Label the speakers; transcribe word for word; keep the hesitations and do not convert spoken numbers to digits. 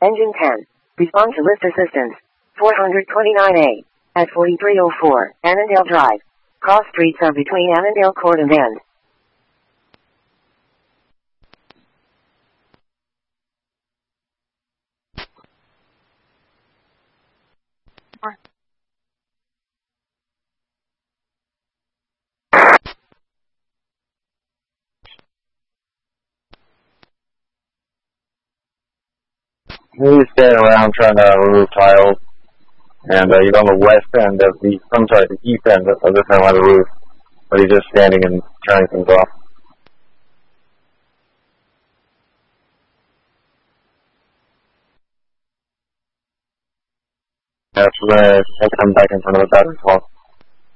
Speaker 1: Engine ten. Respond to lift assistance. four twenty-nine A. At forty-three oh four, Annandale Drive. Cross streets are between Annandale Court and End.
Speaker 2: He's standing around trying to remove tiles, and uh, he's on the west end of the, I'm sorry, the east end of the front of the roof, but he's just standing and turning things off. Yeah, so we're going to have to come back in front of the battery wall.